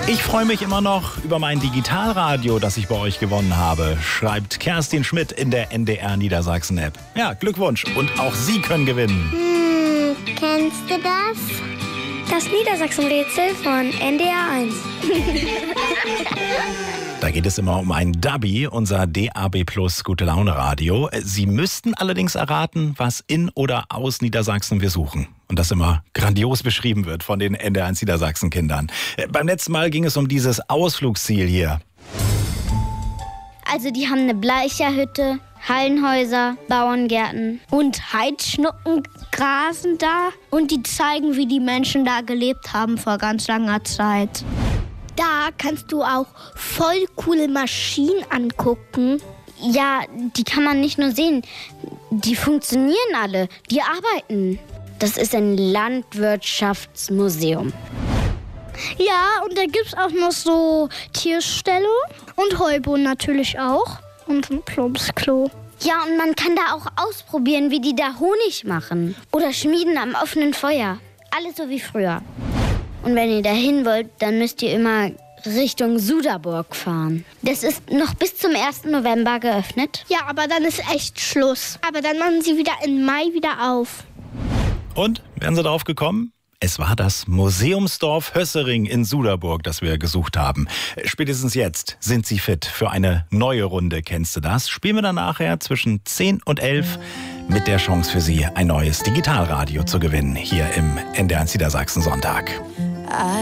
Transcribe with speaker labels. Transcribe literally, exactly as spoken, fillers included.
Speaker 1: Ich freue mich immer noch über mein Digitalradio, das ich bei euch gewonnen habe, schreibt Kerstin Schmidt in der N D R Niedersachsen-App. Ja, Glückwunsch. Und auch Sie können gewinnen.
Speaker 2: Hm, kennst du das?
Speaker 3: Das Niedersachsen-Rätsel von N D R eins.
Speaker 1: Da geht es immer um ein Dubby, unser D A B Plus Gute-Laune-Radio. Sie müssten allerdings erraten, was in oder aus Niedersachsen wir suchen. Und das immer grandios beschrieben wird von den N D R eins Niedersachsen-Kindern. Beim letzten Mal ging es um dieses Ausflugsziel hier.
Speaker 2: Also die haben eine Bleicherhütte, Hallenhäuser, Bauerngärten.
Speaker 3: Und Heidschnucken grasen da. Und die zeigen, wie die Menschen da gelebt haben vor ganz langer Zeit. Da kannst du auch voll coole Maschinen angucken.
Speaker 2: Ja, die kann man nicht nur sehen. Die funktionieren alle, die arbeiten. Das ist ein Landwirtschaftsmuseum.
Speaker 3: Ja, und da gibt's auch noch so Tierstellung und Heuboden natürlich auch. Und ein Plumpsklo.
Speaker 2: Ja, und man kann da auch ausprobieren, wie die da Honig machen. Oder schmieden am offenen Feuer. Alles so wie früher. Und wenn ihr da hin wollt, dann müsst ihr immer Richtung Suderburg fahren. Das ist noch bis zum ersten November geöffnet.
Speaker 3: Ja, aber dann ist echt Schluss. Aber dann machen sie wieder im Mai wieder auf.
Speaker 1: Und, wären Sie drauf gekommen? Es war das Museumsdorf Hössering in Suderburg, das wir gesucht haben. Spätestens jetzt sind Sie fit für eine neue Runde. Kennst du das? Spielen wir dann nachher zwischen zehn und elf mit der Chance für Sie, ein neues Digitalradio zu gewinnen, hier im N D R eins Niedersachsen Sonntag.